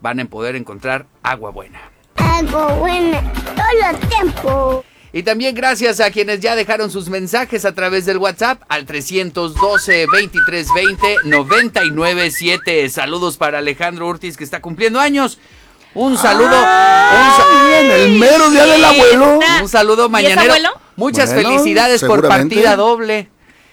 van a poder encontrar agua buena. Agua buena, todo el tiempo. Y también gracias a quienes ya dejaron sus mensajes a través del WhatsApp al 312-2320-997. Saludos para Alejandro Urtiz, que está cumpliendo años. Un saludo. Bien, el mero día del abuelo. Un saludo mañanero. ¿Y es abuelo? Muchas felicidades por partida doble.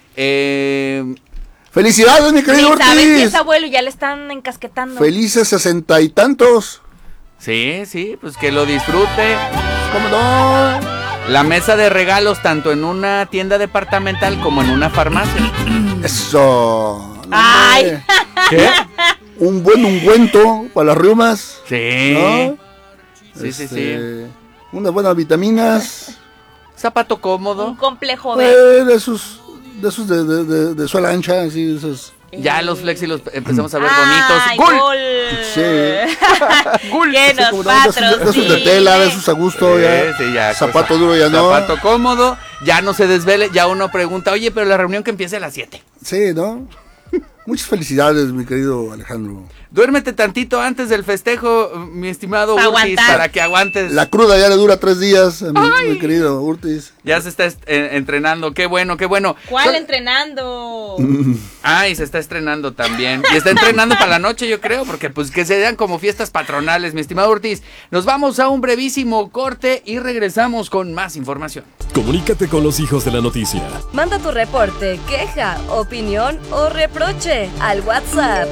Felicidades, mi querido Urtiz. ¿Sabes si es abuelo? Ya le están encasquetando. Felices 60 y tantos. Sí, pues que lo disfrute. ¿Cómo no? La mesa de regalos tanto en una tienda departamental como en una farmacia. Eso. ¡Ay! ¿Qué? Un buen ungüento para las reumas. Sí. ¿No? Sí. Unas buenas vitaminas. Zapato cómodo. Un complejo B. De esos de suela ancha, así, esos. Ya los flexi los empezamos a ver ¡Ay, bonitos. ¡Gol! Sí. ¡Gol! Que nos Como de esos de tela, de esos a gusto, ya. Sí, ya. Zapato duro ya no. Zapato cómodo, ya no se desvele, ya uno pregunta, oye, pero la reunión que empiece a las 7. Sí, ¿no? Muchas felicidades, mi querido Alejandro. Duérmete tantito antes del festejo, mi estimado Urtiz, para que aguantes. La cruda ya le dura 3 días, mi querido Urtiz. Ya se está entrenando, qué bueno. ¿Cuál entrenando? Ay, se está estrenando también. Y está entrenando para la noche, yo creo, porque pues que se vean como fiestas patronales, mi estimado Urtiz. Nos vamos a un brevísimo corte y regresamos con más información. Comunícate con los hijos de la noticia. Manda tu reporte, queja, opinión o reproche al WhatsApp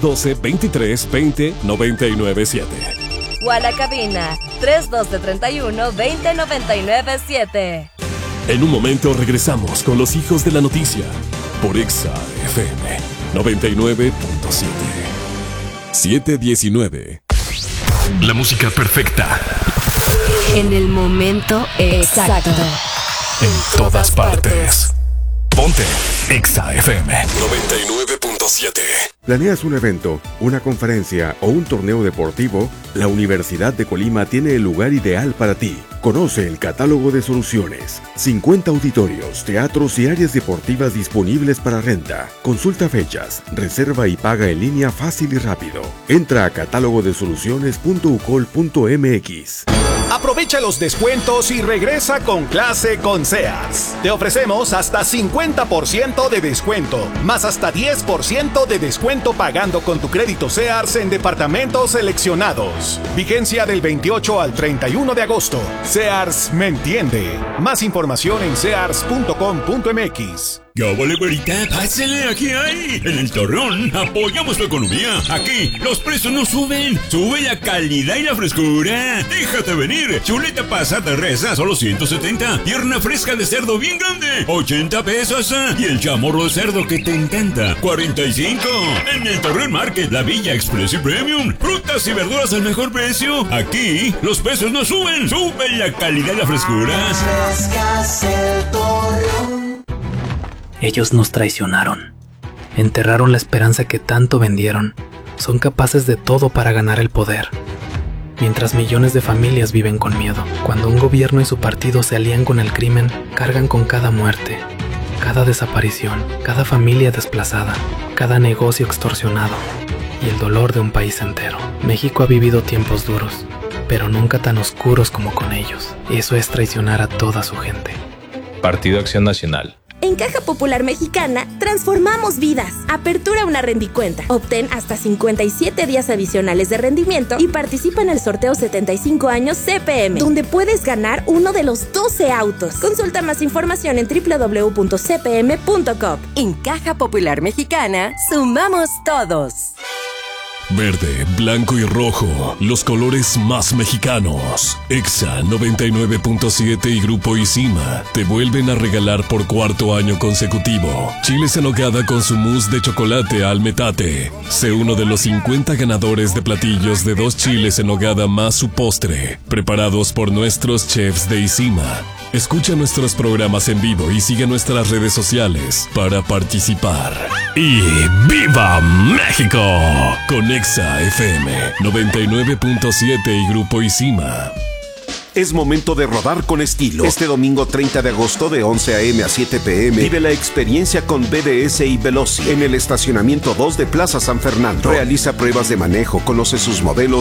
312-2320-997. o a la cabina 312-31-20-997. En un momento regresamos con los hijos de la noticia por Exa FM 99.7. 719. La música perfecta. En el momento exacto. En todas partes. Ponte Exa FM 99.7. ¿Planeas un evento, una conferencia o un torneo deportivo? La Universidad de Colima tiene el lugar ideal para ti. Conoce el catálogo de soluciones. 50 auditorios, teatros y áreas deportivas disponibles para renta. Consulta fechas, reserva y paga en línea fácil y rápido. Entra a catalogodesoluciones.ucol.mx. Aprovecha los descuentos y regresa con clase con Sears. Te ofrecemos hasta 50% de descuento, más hasta 10% de descuento pagando con tu crédito Sears en departamentos seleccionados. Vigencia del 28 al 31 de agosto. Sears me entiende. Más información en sears.com.mx. ¡Ya vale, güerita! ¡Pásale! ¡Aquí hay! En el Torreón apoyamos tu economía. Aquí los precios no suben. Sube la calidad y la frescura. ¡Déjate venir! Chuleta pasada de res a solo 170. Pierna fresca de cerdo bien grande, 80 pesos. Y el chamorro de cerdo que te encanta, 45. En el Torreón Market, la Villa Express y Premium. Frutas y verduras al mejor precio. Aquí los precios no suben. Sube la calidad y la frescura. Ellos nos traicionaron, enterraron la esperanza que tanto vendieron, son capaces de todo para ganar el poder. Mientras millones de familias viven con miedo, cuando un gobierno y su partido se alían con el crimen, cargan con cada muerte, cada desaparición, cada familia desplazada, cada negocio extorsionado y el dolor de un país entero. México ha vivido tiempos duros, pero nunca tan oscuros como con ellos. Eso es traicionar a toda su gente. Partido Acción Nacional. En Caja Popular Mexicana, transformamos vidas. Apertura una rendicuenta. Obtén hasta 57 días adicionales de rendimiento y participa en el sorteo 75 años CPM, donde puedes ganar uno de los 12 autos. Consulta más información en www.cpm.com. En Caja Popular Mexicana, sumamos todos. Verde, blanco y rojo, los colores más mexicanos. Exa 99.7 y Grupo Isima te vuelven a regalar por 4º año consecutivo chiles en nogada con su mousse de chocolate al metate. Sé uno de los 50 ganadores de platillos de 2 chiles en nogada más su postre, preparados por nuestros chefs de Isima. Escucha nuestros programas en vivo y sigue nuestras redes sociales para participar. ¡Y ¡viva México! Con Exa FM 99.7 y Grupo Isima. Es momento de rodar con estilo. Este domingo 30 de agosto de 11 a.m. a 7 p.m. vive la experiencia con BDS y Veloci en el estacionamiento 2 de Plaza San Fernando. Realiza pruebas de manejo, conoce sus modelos